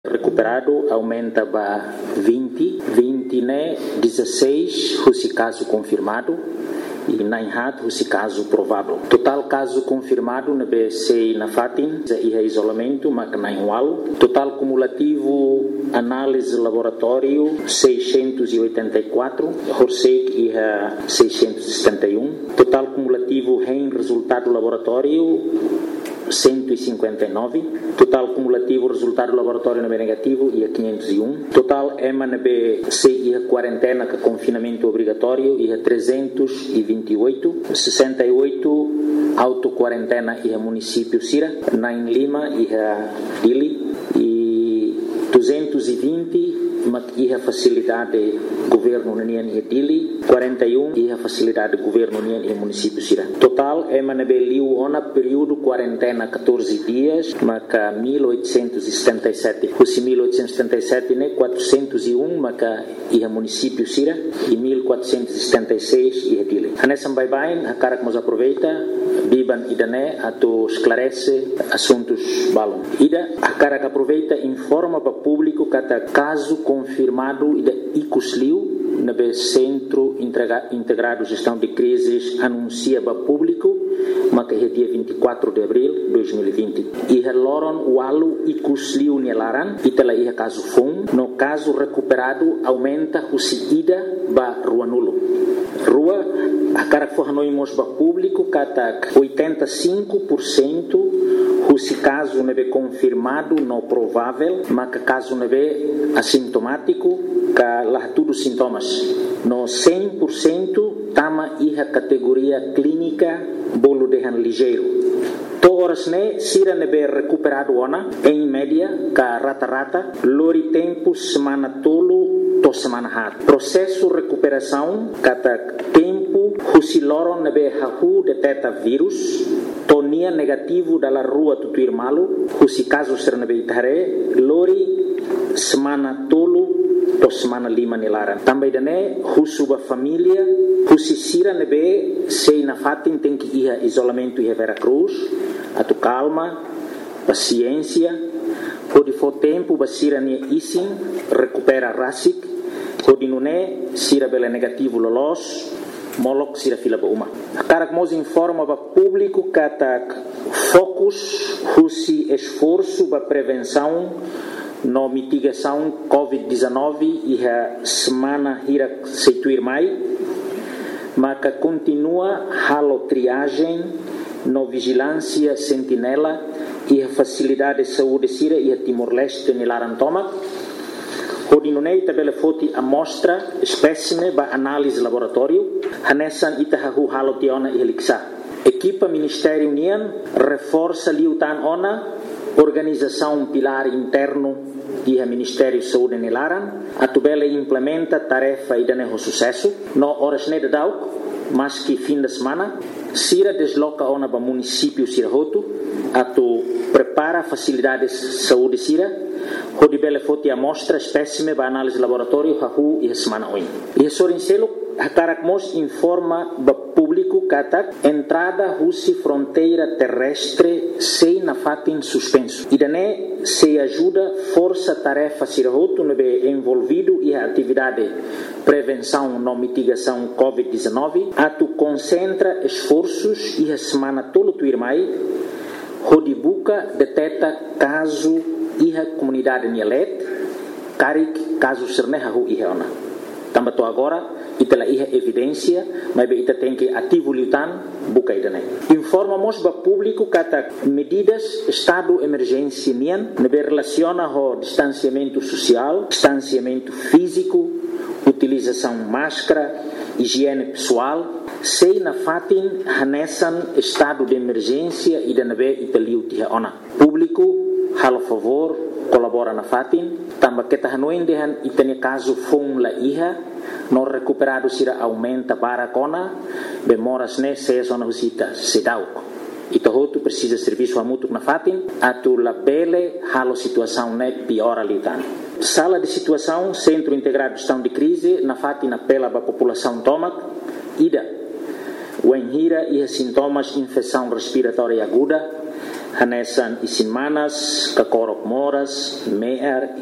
Recuperado aumenta para 20, né? 16, esse caso confirmado, e na Inhat, esse caso provável. Total caso confirmado na BC na Fatin, e isolamento, mas na Inhualo. Total cumulativo, análise laboratório, 684, Horsek e 671. Total cumulativo em resultado laboratório, 159. Total cumulativo resultado laboratório negativo e 501. Total MNB e quarentena com confinamento obrigatório e 328. 68 auto-quarentena e município Sira, na em Lima e Dili, e 220 e a facilidade governo União e Dili, 41 e a facilidade governo União e município Sira. Total MNB liu ona período quarentena 14 dias, maca 1877. Os 1877 né 401 maca e a município Sira e 1476 e a Dili. Nessa bye a cara que nos aproveita biban idane ato esclarece assuntos balon. Ida a cara que aproveita informa para público cada caso confirmado ida icusliu na Centro Integrado Gestão de Crises anuncia para público, mas que é dia 24 de abril de 2020. E loron o alu icusliu nelaran e tela ia caso fun, no caso recuperado aumenta o ida ba rua nulo. Rua a cara que for noimos para público kata 85% se caso não é confirmado, não provável, mas caso não é assintomático, que lá tudo sintomas. No 100% tama a categoria clínica bolo de ligeiro. Todas né sira nebe recuperado ona em média ka rata lori tempo semana tolo to semana hat. Processo recuperação kata tempo husiloron nebe hahu detecta vírus tonia negativo dalla rua tutuir malu husi caso ser nebe itare lori semana tolo to semana lima nilaran. Também dane husuba família husi sira nebe sei na fatin tem que ir isolamento e Veracruz. Atu calma, paciência, pode for tempo basira ne isin recupera rasik, pode nune sira bela negativo lolos, molok sira fila ba uma. Cara que nos informa para público kata focus husi esforço para prevenção no mitigação COVID-19 e a semana hira seituir mai, mas que continua halo triagem no vigilância sentinela e a facilidade de saúde sira e a Timor-Leste nilaran toma. Hodinunei tabela foti amostra espécime ba análise laboratório hanesan itahahu halo tiona e heliksa. Equipa Ministério União reforça liutan ona organização pilar interno e a Ministério Saúde nilaran atubela implementa tarefa e daneho sucesso no horas ne dauk mas que fim de semana Sira desloca ona para município Sirahoto, atu prepara facilidades de saúde Sira, hodi bele foti amostra espécime para análise laboratório hahu e semana oin. E sorincelo hatarakmos informa ba público kata entrada husi fronteira terrestre sei na fatin suspenso. E dane se ajuda força tarefa Sirahoto nebe envolvido e a atividade prevenção no mitigação COVID-19, atu concentra esforços e a semana tolo tuirmai, hodibuka deteta caso e a comunidade Nielet, karik caso sernehahu e ona. Tambato agora itela ia evidência, mas ita tem que ativo lutan buka idane. Informamos ba público kata medidas estado emergência nian nebe relaciona ho distanciamento social, distanciamento físico, utilização máscara, higiene pessoal, sei na fatin hanesan estado de emergência e da nebe italiu tia ona. Público, halo favor, colabora na fatin, tamba kita hanuin dehan itania caso fung la iha, no recuperado sira aumenta barakona, bemoras ne se zona husita sedauk. Itahotu precisa serviço a mútuo na fatin, atu la bele halo situação ne piora litan. Sala de situação, Centro Integrado de Gestão de Crise, na fatin apela para a população tomac, ida, o enhira e sintomas infecção respiratória aguda, Hanesan isin manas, kakorok moras, meer